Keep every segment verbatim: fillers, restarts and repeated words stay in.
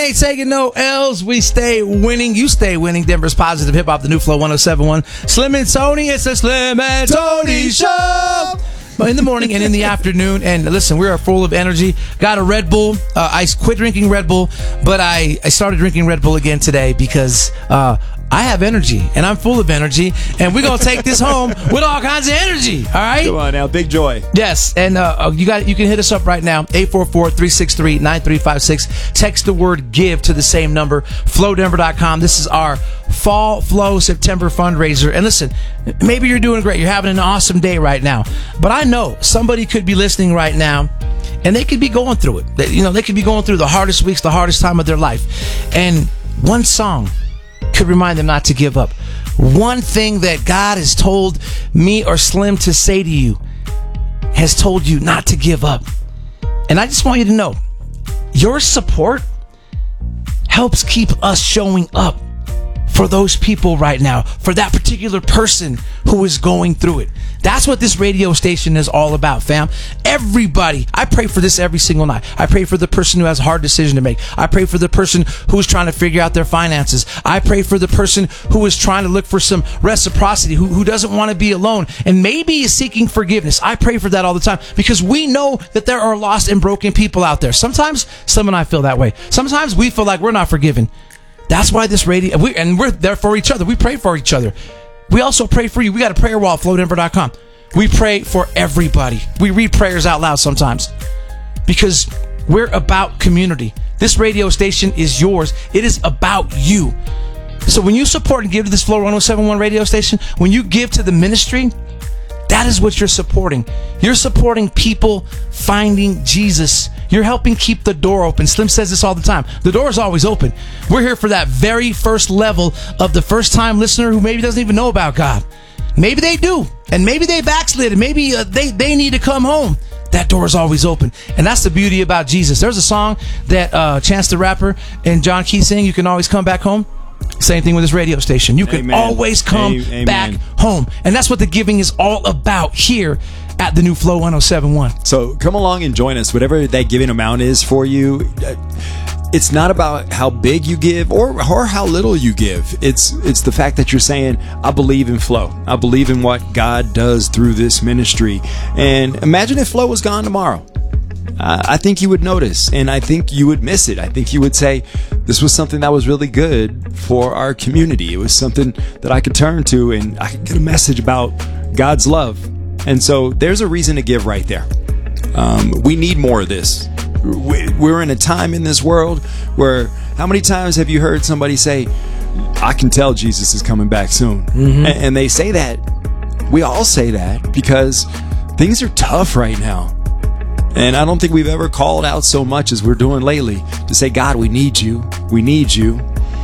ain't taking no L's. We stay winning. You stay winning. Denver's positive hip hop, the new Flow one oh seven point one. Slim and Tony, it's a Slim and Tony show. In the morning and in the afternoon. And listen, we are full of energy. Got a Red Bull. Uh, I quit drinking Red Bull, but I, I started drinking Red Bull again today because uh, I have energy and I'm full of energy. And we're going to take this home with all kinds of energy. All right? Come on now. Big joy. Yes. And uh, you got you can hit us up right now. eight four four, three six three, nine three five six. Text the word GIVE to the same number. flow denver dot com. This is our Fall Flow September fundraiser. And listen, maybe you're doing great. You're having an awesome day right now. But I know somebody could be listening right now and they could be going through it. They, you know, they could be going through the hardest weeks, the hardest time of their life. And one song could remind them not to give up. One thing that God has told me or Slim to say to you has told you not to give up. And I just want you to know, your support helps keep us showing up for those people right now, for that particular person who is going through it. That's what this radio station is all about, fam. Everybody, I pray for this every single night. I pray for the person who has a hard decision to make. I pray for the person who is trying to figure out their finances. I pray for the person who is trying to look for some reciprocity, who, who doesn't want to be alone and maybe is seeking forgiveness. I pray for that all the time because we know that there are lost and broken people out there. Sometimes Slim and I feel that way. Sometimes we feel like we're not forgiven. That's why this radio, we, and we're there for each other. We pray for each other. We also pray for you. We got a prayer wall at flow denver dot com. We pray for everybody. We read prayers out loud sometimes because we're about community. This radio station is yours. It is about you. So when you support and give to this Flow one oh seven point one radio station, when you give to the ministry, that is what you're supporting. You're supporting people finding Jesus. You're helping keep the door open. Slim says this all the time. The door is always open. We're here for that very first level of the first time listener who maybe doesn't even know about God. Maybe they do. And maybe they backslid. And maybe uh, they, they need to come home. That door is always open. And that's the beauty about Jesus. There's a song that uh, Chance the Rapper and John Key sing, You Can Always Come Back Home. Same thing with this radio station. You can Amen. Always come Amen. Back home. And that's what the giving is all about here at the new Flow one oh seven point one. So come along and join us. Whatever that giving amount is for you, it's not about how big you give or, or how little you give. It's it's the fact that you're saying, I believe in Flow. I believe in what God does through this ministry. And imagine if Flow was gone tomorrow. Uh, I think you would notice, and I think you would miss it. I think you would say, this was something that was really good for our community. It was something that I could turn to, and I could get a message about God's love. And so there's a reason to give right there. Um, we need more of this. We're in a time in this world where, how many times have you heard somebody say, I can tell Jesus is coming back soon? Mm-hmm. And, and they say that. We all say that because things are tough right now. And I don't think we've ever called out so much as we're doing lately to say, God, we need you. We need you.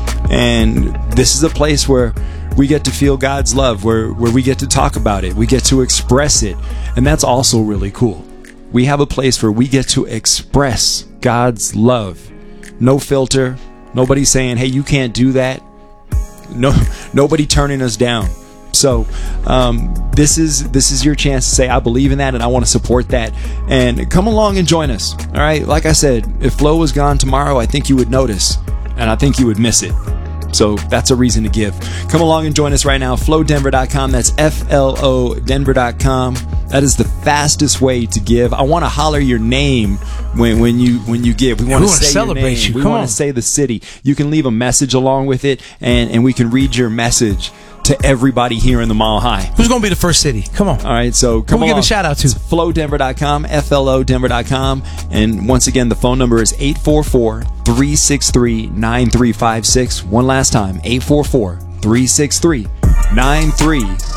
And this is a place where we get to feel God's love, where, where we get to talk about it. We get to express it. And that's also really cool. We have a place where we get to express God's love. No filter. Nobody saying, hey, you can't do that. No, nobody turning us down. So um, this is this is your chance to say, I believe in that and I want to support that. And come along and join us. All right. Like I said, if Flow was gone tomorrow, I think you would notice and I think you would miss it. So that's a reason to give. Come along and join us right now. flow denver dot com. That's F L O denver dot com. That is the fastest way to give. I want to holler your name when, when you when you give. We want to say celebrate your name. You. We Come want on. to say the city. You can leave a message along with it, and, and we can read your message to everybody here in the Mile High. Who's going to be the first city? Come on. All right, so come Who on. Give a shout out to? It's flow denver dot com, F L O denver dot com. And once again, the phone number is eight four four, three six three, nine three five six. One last time, eight four four, three six three, nine three